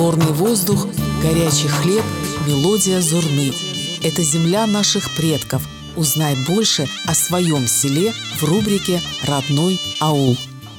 Горный воздух, горячий хлеб, мелодия зурны. Это земля наших предков. Узнай больше о своем селе в рубрике «Родной аул».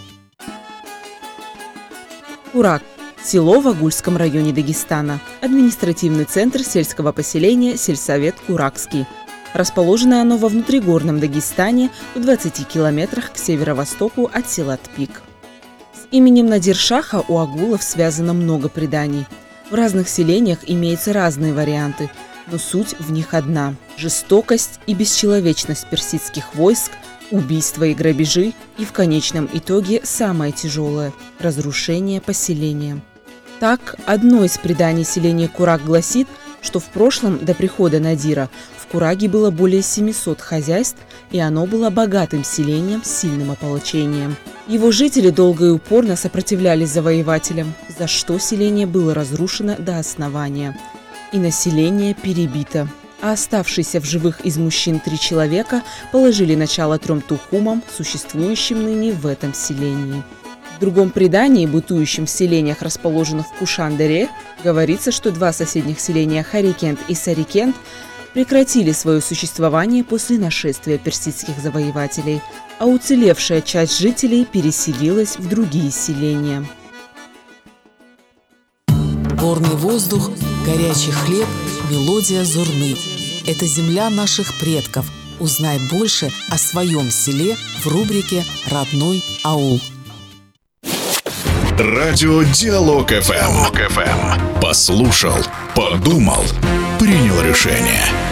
Курак – село в Агульском районе Дагестана. Административный центр сельского поселения сельсовет Куракский. Расположено оно во внутригорном Дагестане в 20 километрах к северо-востоку от села Тпик. С именем Надир-Шаха у агулов связано много преданий. В разных селениях имеются разные варианты, но суть в них одна – жестокость и бесчеловечность персидских войск, убийства и грабежи и в конечном итоге самое тяжелое – разрушение поселения. Так, одно из преданий селения Курак гласит, что в прошлом, до прихода Надира, в Кураге было более 700 хозяйств, и оно было богатым селением с сильным ополчением. Его жители долго и упорно сопротивлялись завоевателям, за что селение было разрушено до основания, и население перебито. А оставшиеся в живых из мужчин 3 человека положили начало 3 тухумам, существующим ныне в этом селении. В другом предании, бытующем в селениях, расположенных в Кушан-Дере, говорится, что 2 соседних селения Харикент и Сарикент прекратили свое существование после нашествия персидских завоевателей, а уцелевшая часть жителей переселилась в другие селения. Горный воздух, горячий хлеб, мелодия зурны. Это земля наших предков. Узнай больше о своем селе в рубрике «Родной аул». Радио Диалог ФМ. Послушал, подумал, принял решение.